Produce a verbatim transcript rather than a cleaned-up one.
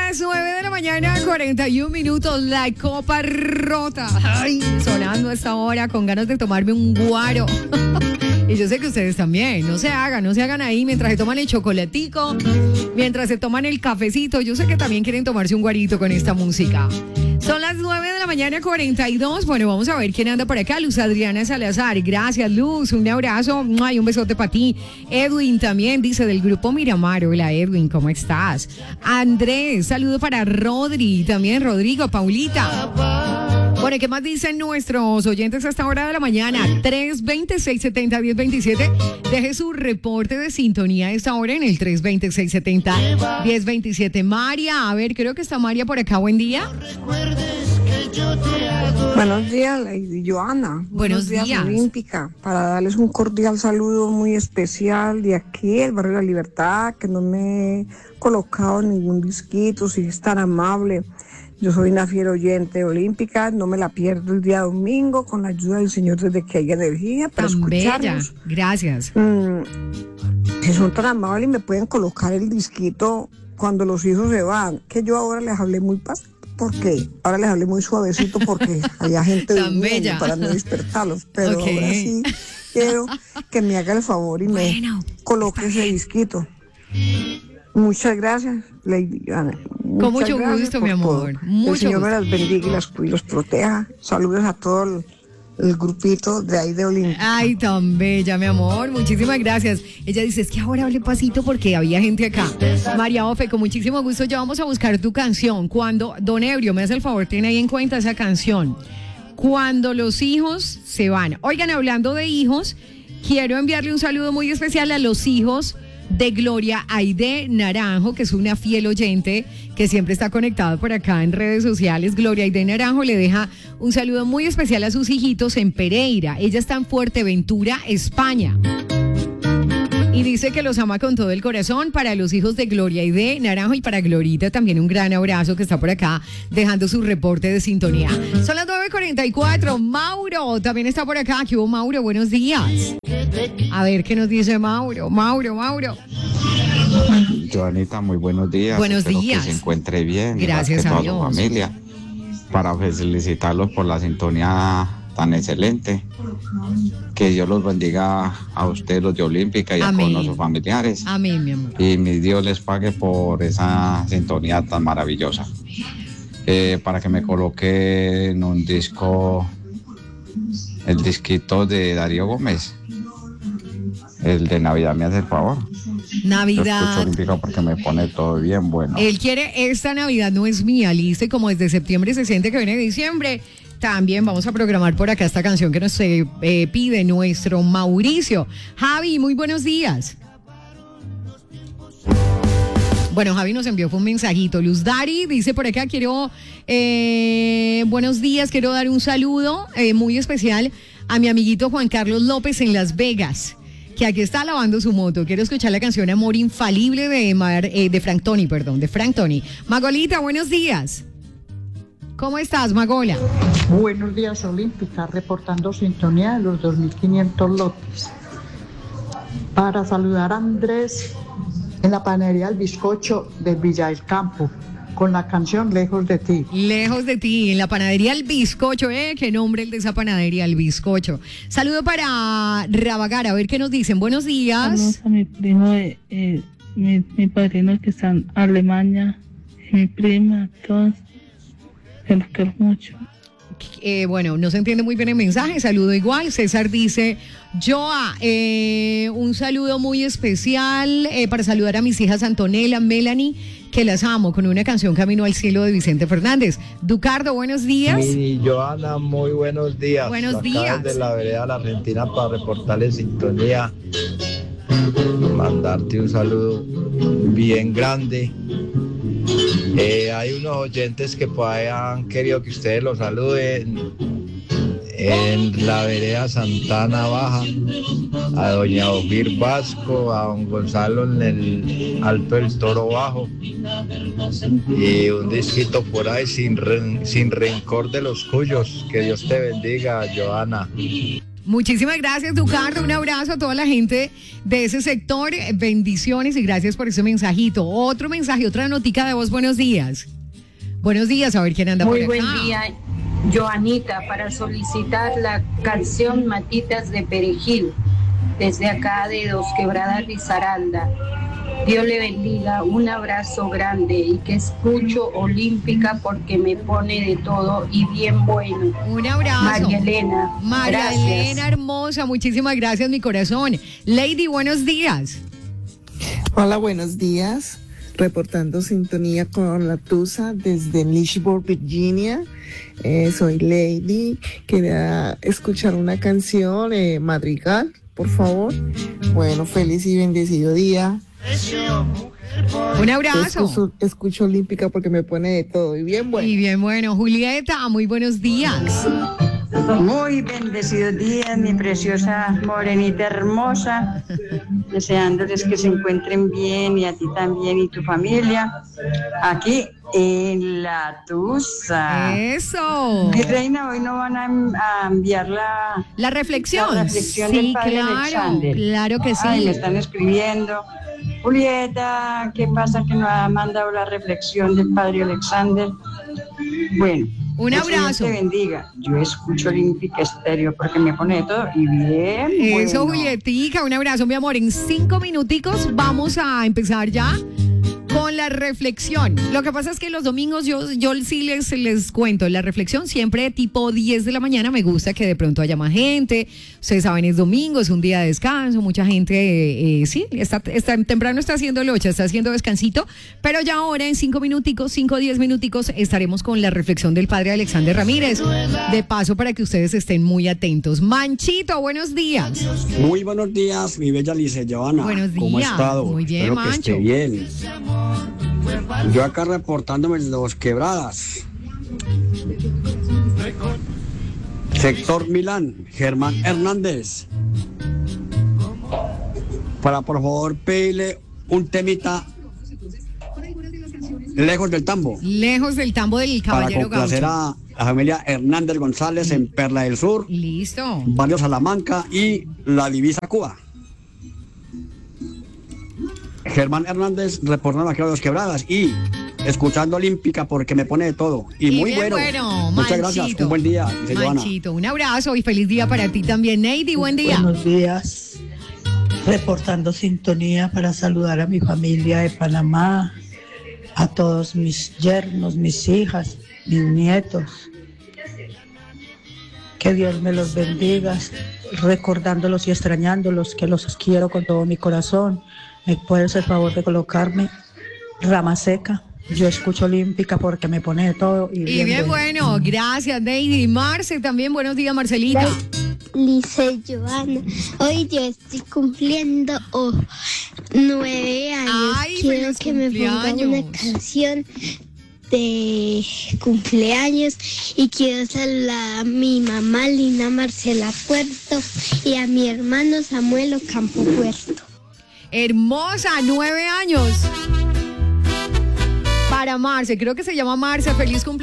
las nueve de la mañana, cuarenta y un minutos, la copa rota. Ay, sonando a esta hora con ganas de tomarme un guaro. Y yo sé que ustedes también, no se hagan, no se hagan ahí mientras se toman el chocolatico, mientras se toman el cafecito. Yo sé que también quieren tomarse un guarito con esta música. Son las nueve de la mañana, cuarenta y dos. Bueno, vamos a ver quién anda por acá. Luz Adriana Salazar. Gracias, Luz. Un abrazo. Ay, un besote para ti. Edwin también dice del grupo Miramar. Hola, Edwin, ¿cómo estás? Andrés, saludo para Rodri. También Rodrigo, Paulita. Bueno, ¿qué más dicen nuestros oyentes a esta hora de la mañana? tres veinte, seiscientos setenta, diez veintisiete. Deje su reporte de sintonía a esta hora en el tres veinte, seiscientos setenta, diez veintisiete. María, a ver, creo que está María por acá. Buen día. Buenos días, Lady Joana. Buenos días, días, Olímpica. Para darles un cordial saludo muy especial de aquí, el barrio de la Libertad, que no me he colocado ningún disquito, si es tan amable. Yo soy una fiel oyente olímpica, no me la pierdo el día domingo, con la ayuda del Señor desde que hay energía para tan escucharnos. Bella. Gracias. Mm, si son tan amables y me pueden colocar el disquito cuando los hijos se van, que yo ahora les hablé muy pasito, porque ahora les hablé muy suavecito porque había gente durmiendo para no despertarlos, pero okay. Ahora sí quiero que me haga el favor y bueno, me coloque ese disquito. Muchas gracias, Lady Joana. Con mucho gusto, mi amor. Mucho el Señor gusto. me las bendiga y las, y los proteja. Saludos a todo el, el grupito de ahí de Olimpia. Ay, tan bella, mi amor. Muchísimas gracias. Ella dice, es que ahora hablé pasito porque había gente acá. María Ofe, con muchísimo gusto ya vamos a buscar tu canción. Cuando, Don Ebrio, me hace el favor, tiene ahí en cuenta esa canción. Cuando los hijos se van. Oigan, hablando de hijos, quiero enviarle un saludo muy especial a los hijos de Gloria Aide Naranjo, que es una fiel oyente que siempre está conectada por acá en redes sociales. Gloria Aide Naranjo le deja un saludo muy especial a sus hijitos en Pereira. Ella está en Fuerteventura, España. Y dice que los ama con todo el corazón. Para los hijos de Gloria Aide Naranjo y para Glorita también un gran abrazo, que está por acá dejando su reporte de sintonía. Son las nueve cuarenta y cuatro. Mauro también está por acá. ¿Qué hubo, Mauro? Buenos días. A ver qué nos dice Mauro. Mauro, Mauro. Joanita, muy buenos días. Buenos Espero días. Que se encuentre bien. Gracias a Dios. Toda su familia. Para felicitarlos por la sintonía tan excelente. Que Dios los bendiga a ustedes, los de Olímpica, y Amén. A todos sus familiares. Amén, mi amor. Y mi Dios les pague por esa sintonía tan maravillosa. Eh, para que me coloque en un disco, el disquito de Darío Gómez. El de Navidad, me hace el favor. Navidad. Yo escucho Olímpica porque me pone todo bien bueno. Él quiere esta Navidad, no es mía, listo, y como desde septiembre se siente que viene diciembre, también vamos a programar por acá esta canción que nos eh, eh, pide nuestro Mauricio. Javi, muy buenos días. Bueno, Javi nos envió fue un mensajito. Luz Dari dice por acá, quiero, eh, buenos días, quiero dar un saludo eh, muy especial a mi amiguito Juan Carlos López en Las Vegas, que aquí está lavando su moto. Quiero escuchar la canción Amor Infalible de, Mar, eh, de Frank Tony, perdón, de Frank Tony. Magolita, buenos días. ¿Cómo estás, Magola? Buenos días, Olímpica, reportando sintonía de los dos mil quinientos lotes. Para saludar a Andrés en la panadería El Bizcocho de Villa del Campo, con la canción Lejos de ti. Lejos de ti, en la panadería El Bizcocho, ¿eh? Qué nombre el de esa panadería, El Bizcocho. Saludo para Rabagar, a ver qué nos dicen. Buenos días. Saludos a mi primo, de, eh, mi, mi padrino que está en Alemania, mi prima, todos. Que los quiero mucho. Eh, bueno, no se entiende muy bien el mensaje, saludo igual. César dice, Joa, eh, un saludo muy especial eh, para saludar a mis hijas Antonella, Melanie, que las amo, con una canción Camino al Cielo de Vicente Fernández. Ducardo, buenos días. Mi Joana, muy buenos días. Buenos Acá días. Desde la vereda de la Argentina para reportarles sintonía, mandarte un saludo bien grande. Eh, hay unos oyentes que pues, han querido que ustedes los saluden en la vereda Santana Baja, a doña Ogir Vasco, a don Gonzalo en el Alto del Toro Bajo, y un disquito por ahí sin, re, sin rencor de los cuyos. Que Dios te bendiga, Joana. Muchísimas gracias, Ducardo. Un abrazo a toda la gente de ese sector. Bendiciones y gracias por ese mensajito. Otro mensaje, otra notica de voz. Buenos días. Buenos días, a ver quién anda Muy por acá. buen día, Joanita, para solicitar la canción Matitas de Perejil, desde acá de Dos Quebradas, Risaralda. Dios le bendiga, un abrazo grande y que escucho Olímpica porque me pone de todo y bien bueno. Un abrazo. María Elena. María Gracias. Elena, hermosa, muchísimas gracias, mi corazón. Lady, buenos días. Hola, buenos días. Reportando sintonía con la Tusa desde Lynchburg, Virginia. Eh, soy Lady. Quería escuchar una canción, eh, Madrigal, por favor. Bueno, feliz y bendecido día. Un abrazo. Escucho, escucho Olímpica porque me pone de todo y bien bueno. Y bien bueno, Julieta, muy buenos días. Muy bendecidos días, mi preciosa morenita hermosa, deseándoles que se encuentren bien y a ti también y tu familia, aquí en la Tusa. Eso. Mi reina, hoy no van a, a enviar la, la reflexión. La reflexión sí, del padre claro, Alexander. Claro que sí. Ay, me están escribiendo. Julieta, ¿qué pasa que no ha mandado la reflexión del padre Alexander? Bueno. Un abrazo. Dios te bendiga. Yo escucho Olímpica Estéreo porque me pone de todo y bien. Eso, bueno. Julietica, un abrazo, mi amor. En cinco minuticos vamos a empezar ya con la reflexión. Lo que pasa es que los domingos yo, yo sí les, les cuento, la reflexión siempre tipo diez de la mañana, me gusta que de pronto haya más gente. Ustedes saben, es domingo, es un día de descanso, mucha gente, eh, eh, sí, está, está temprano está haciendo locha, está haciendo descansito, pero ya ahora en cinco minuticos, cinco o diez minuticos estaremos con la reflexión del padre Alexander Ramírez. De paso, para que ustedes estén muy atentos. Manchito, buenos días. Muy buenos días, mi bella Lice Joana. Buenos días. ¿Cómo ha estado? Muy bien, Espero Mancho. que esté bien. Yo acá reportándome de Dos Quebradas. Sector Milán, Germán Hernández. Para por favor pedirle un temita Lejos del Tambo. Lejos del Tambo del Caballero Para complacer Gaucho. a la familia Hernández González en Perla del Sur. Listo. Barrio Salamanca y la Divisa Cuba. Germán Hernández reportando aquí a Dos Quebradas y escuchando Olímpica porque me pone de todo. Y, Y muy bien bueno. bueno, Muchas Manchito. gracias. Un buen día. Dice Joana. Manchito, un abrazo y feliz día para ti también, Neidy. Buen día. Buenos días. Reportando sintonía para saludar a mi familia de Panamá, a todos mis yernos, mis hijas, mis nietos. Que Dios me los bendiga, recordándolos y extrañándolos, que los quiero con todo mi corazón. ¿Me puedes el favor de colocarme Rama Seca? Yo escucho Olímpica porque me pone de todo. Y, Y bien, bien bueno. bueno, gracias, Neidy. Marce también, buenos días, Marcelita. Lice Joana, hoy yo estoy cumpliendo oh, nueve años. Ay, Quiero feliz que me ponga cumpleaños. una canción de cumpleaños y quiero saludar a mi mamá Lina Marcela Puerto y a mi hermano Samuel Ocampo Puerto. Hermosa, nueve años. Para Marce, creo que se llama Marce, feliz cumpleaños.